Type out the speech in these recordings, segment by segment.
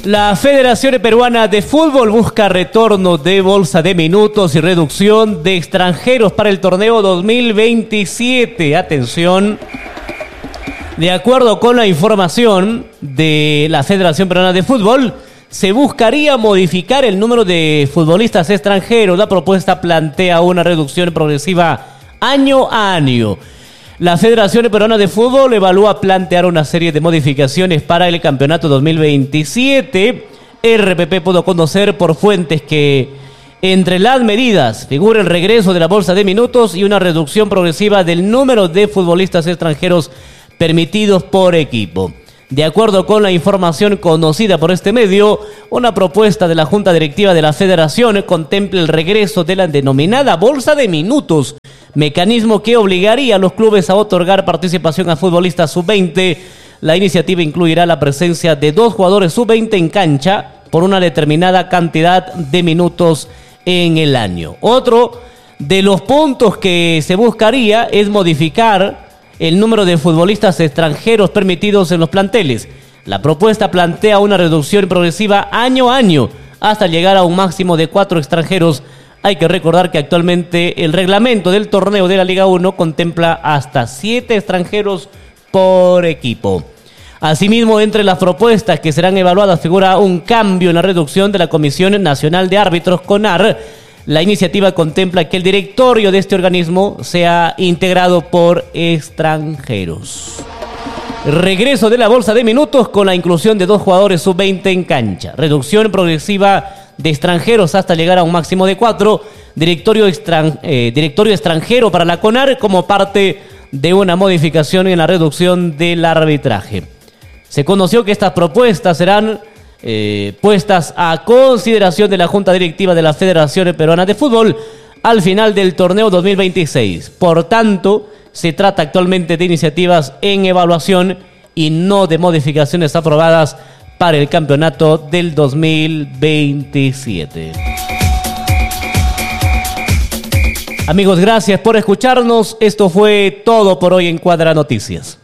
La Federación Peruana de Fútbol busca retorno de bolsa de minutos y reducción de extranjeros para el torneo 2027. Atención. De acuerdo con la información de la Federación Peruana de Fútbol, se buscaría modificar el número de futbolistas extranjeros. La propuesta plantea una reducción progresiva año a año. La Federación Peruana de Fútbol evalúa plantear una serie de modificaciones para el campeonato 2027. RPP pudo conocer por fuentes que entre las medidas figura el regreso de la bolsa de minutos y una reducción progresiva del número de futbolistas extranjeros permitidos por equipo. De acuerdo con la información conocida por este medio, una propuesta de la Junta Directiva de la Federación contempla el regreso de la denominada bolsa de minutos, mecanismo que obligaría a los clubes a otorgar participación a futbolistas sub-20. La iniciativa incluirá la presencia de 2 jugadores sub-20 en cancha por una determinada cantidad de minutos en el año. Otro de los puntos que se buscaría es modificar el número de futbolistas extranjeros permitidos en los planteles. La propuesta plantea una reducción progresiva año a año hasta llegar a un máximo de 4 extranjeros. Hay que recordar que actualmente el reglamento del torneo de la Liga 1 contempla hasta 7 extranjeros por equipo. Asimismo, entre las propuestas que serán evaluadas figura un cambio en la reducción de la Comisión Nacional de Árbitros, CONAR. La iniciativa contempla que el directorio de este organismo sea integrado por extranjeros. Regreso de la bolsa de minutos con la inclusión de 2 jugadores sub-20 en cancha. Reducción progresiva de extranjeros hasta llegar a un máximo de 4. Directorio extranjero para la CONAR como parte de una modificación en la reducción del arbitraje. Se conoció que estas propuestas serán puestas a consideración de la Junta Directiva de la Federación Peruana de Fútbol al final del torneo 2026. Por tanto, se trata actualmente de iniciativas en evaluación y no de modificaciones aprobadas para el campeonato del 2027. Amigos, gracias por escucharnos. Esto fue todo por hoy en Cuadra Noticias.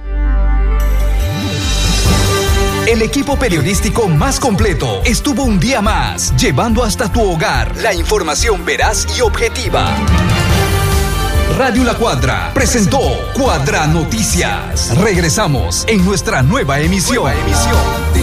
El equipo periodístico más completo estuvo un día más, llevando hasta tu hogar la información veraz y objetiva. Radio La Cuadra presentó Cuadra Noticias. Regresamos en nuestra nueva emisión.